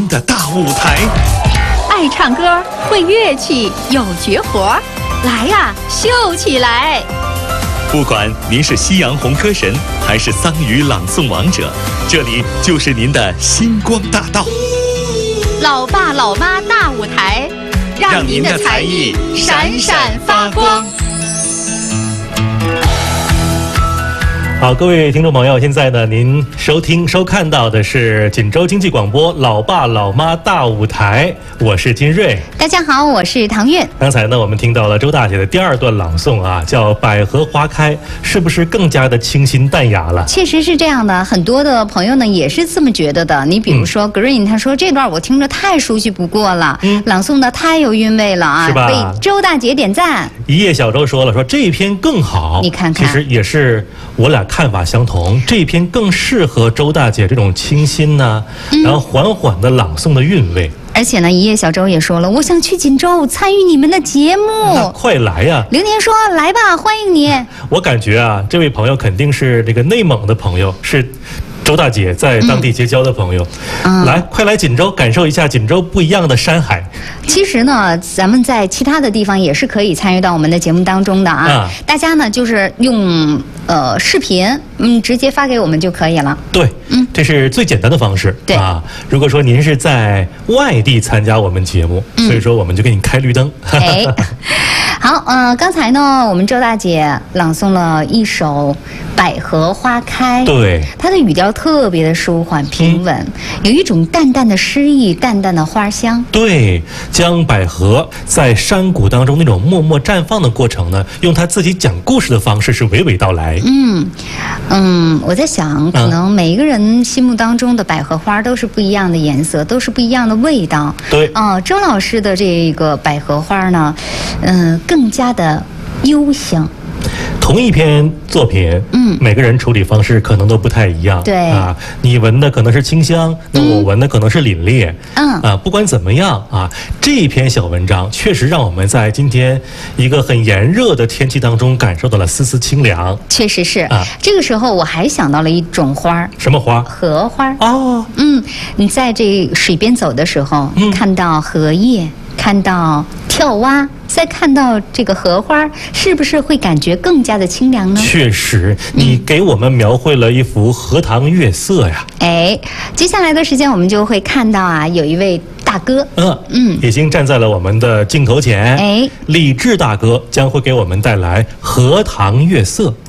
的大舞台。 爱唱歌、会乐器、有绝活，来呀，秀起来！ 不管您是西洋红歌神，还是桑语朗诵王者，这里就是您的星光大道。 老爸老妈大舞台，让您的才艺闪闪发光。 好，各位听众朋友，现在呢，您收看到的是锦州经济广播《老爸老妈大舞台》，我是金瑞。 大家好，我是唐韵。 刚才呢，我们听到了周大姐的第二段朗诵啊，叫《百合花开》，是不是更加的清新淡雅了？ 确实是这样的，很多的朋友呢也是这么觉得的。你比如说 Green， 他说这段我听着太熟悉不过了，朗诵的太有韵味了啊， 是吧？ 为周大姐点赞。 一叶小周说了，说这一篇更好。 你看看， 其实也是我俩看法相同，这一篇更适合周大姐这种清新呐，然后缓缓的朗诵的韵味。 而且呢，一叶小周也说了，我想去锦州参与你们的节目。 那快来呀！ 刘年说：“来吧，欢迎你。” 我感觉啊，这位朋友肯定是这个内蒙的朋友，是周大姐在当地结交的朋友。来，快来锦州，感受一下锦州不一样的山海。 其实呢，咱们在其他的地方也是可以参与到我们的节目当中的啊。大家呢就是用视频，直接发给我们就可以了。对， 这是最简单的方式。 对啊， 如果说您是在外地参加我们节目，所以说我们就给你开绿灯。 哎，好，刚才呢，我们周大姐朗诵了一首《百合花开》， 对， 她的语调特别的舒缓平稳，有一种淡淡的诗意，淡淡的花香。 对，将百合在山谷当中那种默默绽放的过程呢，用她自己讲故事的方式是娓娓道来。 我在想，可能每一个人心目当中的百合花都是不一样的颜色，都是不一样的味道。 对， 周老师的这个百合花呢，更加的幽香。 同一篇作品，每个人处理方式可能都不太一样。 对啊，你闻的可能是清香，那我闻的可能是凛冽。不管怎么样啊，这一篇小文章确实让我们在今天一个很炎热的天气当中感受到了丝丝清凉。 确实是啊，这个时候我还想到了一种花。 什么花？ 荷花。 哦， 你在这水边走的时候，看到荷叶，看到跳蛙，再看到这个荷花，是不是会感觉更加的清凉呢？确实，你给我们描绘了一幅荷塘月色呀。 接下来的时间我们就会看到啊，有一位大哥， 已经站在了我们的镜头前。李志大哥将会给我们带来荷塘月色。